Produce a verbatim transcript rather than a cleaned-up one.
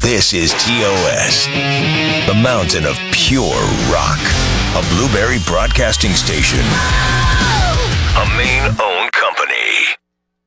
This is T O S, the mountain of pure rock, a Blueberry Broadcasting Station.